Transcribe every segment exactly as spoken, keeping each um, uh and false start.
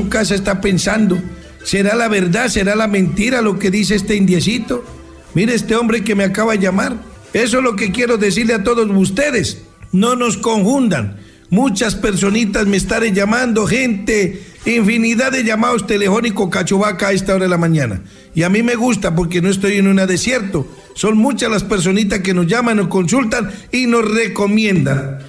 su casa está pensando, ¿será la verdad, será la mentira lo que dice este indiecito? Mire este hombre que me acaba de llamar. Eso es lo que quiero decirle a todos ustedes. No nos confundan. Muchas personitas me estarán llamando, gente, infinidad de llamados telefónicos cachovaca a esta hora de la mañana. Y a mí me gusta porque no estoy en un desierto. Son muchas las personitas que nos llaman, nos consultan y nos recomiendan.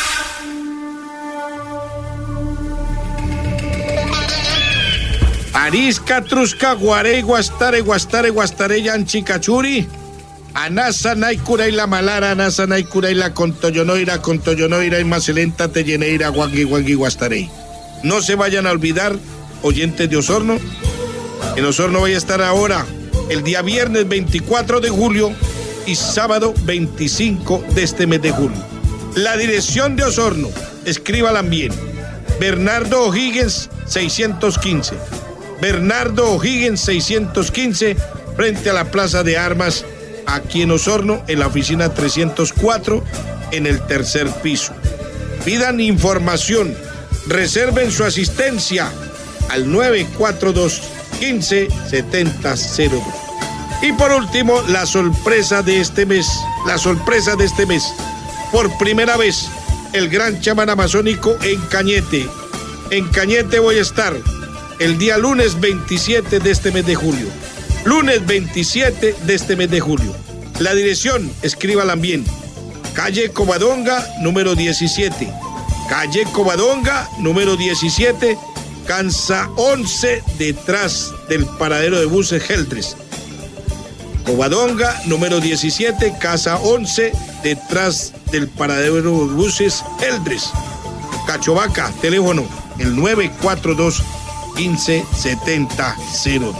Arisca, Trusca, Guarey, Guastare, Guastare, Guastare, Yanchicachuri, Anasa, Naikura y la Malara, Anasa, Naikura y la Contoyonoira, Contoyonoira y Macelenta, Telleneira, Guangui, Guangui, Guastarey. No se vayan a olvidar, oyentes de Osorno, en Osorno voy a estar ahora, el día viernes veinticuatro de julio y sábado veinticinco de este mes de julio. La dirección de Osorno, escríbala bien, Bernardo O'Higgins, seiscientos quince. Bernardo O'Higgins seiscientos quince, frente a la Plaza de Armas, aquí en Osorno, en la oficina trescientos cuatro, en el tercer piso. Pidan información, reserven su asistencia al nueve cuatro dos, quince, setenta cero dos. Y por último, la sorpresa de este mes, la sorpresa de este mes. Por primera vez, el gran chamán amazónico en Cañete. En Cañete voy a estar el día lunes veintisiete de este mes de julio. Lunes veintisiete de este mes de julio. La dirección, escríbala bien. Calle Covadonga, número diecisiete. Calle Covadonga, número diecisiete. Cansa once, detrás del paradero de buses Geldres. Covadonga, número diecisiete, casa once, detrás del paradero de buses Geldres. Cachovaca, teléfono, el nueve cuatro dos, quince, setenta cero.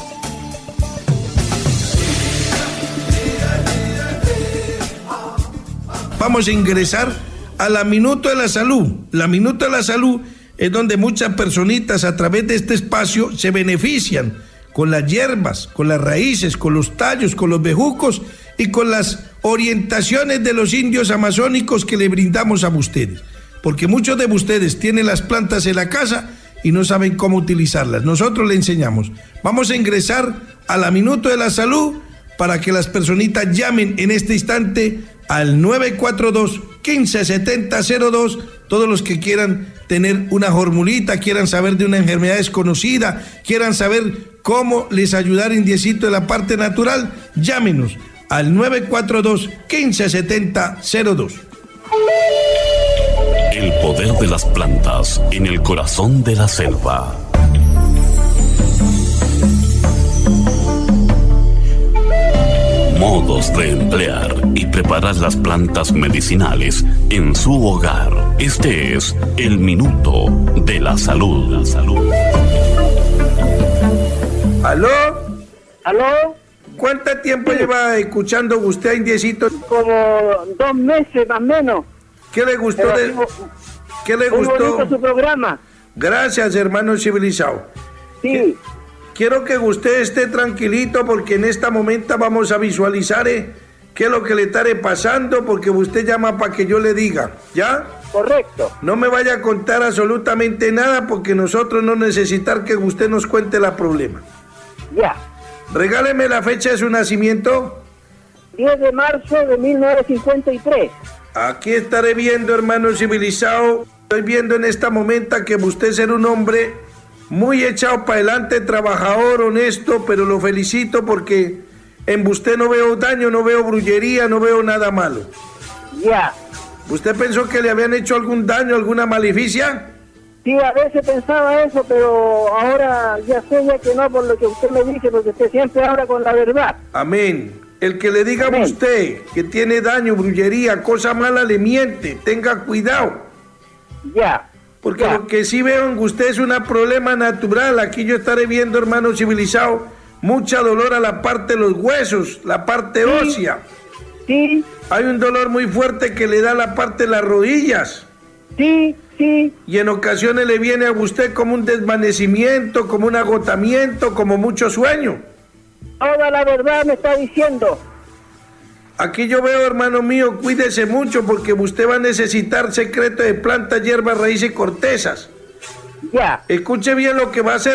Vamos a ingresar a la Minuto de la Salud. La Minuto de la Salud es donde muchas personitas a través de este espacio se benefician con las hierbas, con las raíces, con los tallos, con los bejucos y con las orientaciones de los indios amazónicos que le brindamos a ustedes. Porque muchos de ustedes tienen las plantas en la casa y no saben cómo utilizarlas. Nosotros le enseñamos. Vamos a ingresar a la Minuto de la Salud para que las personitas llamen en este instante al nueve cuatro dos, quince, setenta cero dos, todos los que quieran tener una formulita, quieran saber de una enfermedad desconocida, quieran saber cómo les ayudar indiecito de la parte natural, llámenos al nueve cuatro dos, quince, setenta cero dos. El poder de las plantas en el corazón de la selva. Modos de emplear y preparar las plantas medicinales en su hogar. Este es el Minuto de la Salud. La salud. ¿Aló? ¿Aló? ¿Cuánto tiempo sí. lleva escuchando usted, indiecito? Como dos meses más o menos. ¿Qué le gustó de, digo, ¿qué le muy gustó? bonito su programa. Gracias, hermano civilizado. Sí. Quiero que usted esté tranquilito porque en este momento vamos a visualizar eh, qué es lo que le estaré pasando, porque usted llama para que yo le diga, ¿ya? Correcto. No me vaya a contar absolutamente nada porque nosotros no necesitar que usted nos cuente la problema. Ya. Regáleme la fecha de su nacimiento. diez de marzo de mil novecientos cincuenta y tres. Aquí estaré viendo, hermano civilizado. Estoy viendo en este momento que usted es un hombre muy echado para adelante, trabajador, honesto, pero lo felicito porque en usted no veo daño, no veo brullería, no veo nada malo. Ya. ¿Usted pensó que le habían hecho algún daño, alguna maleficia? Sí, a veces pensaba eso, pero ahora ya sé ya que no, por lo que usted me dice, porque usted siempre habla con la verdad. Amén. El que le diga a usted que tiene daño, brullería, cosa mala, le miente. Tenga cuidado. Ya. Porque ya. Lo que sí veo en usted es un problema natural. Aquí yo estaré viendo, hermano civilizado, mucha dolor a la parte de los huesos, la parte sí. ósea. Sí. Hay un dolor muy fuerte que le da la parte de las rodillas. Sí, sí. Y en ocasiones le viene a usted como un desvanecimiento, como un agotamiento, como mucho sueño. Toda la verdad me está diciendo. Aquí yo veo, hermano mío, cuídese mucho porque usted va a necesitar secreto de plantas, hierbas, raíces y cortezas. Ya. Escuche bien lo que va a hacer.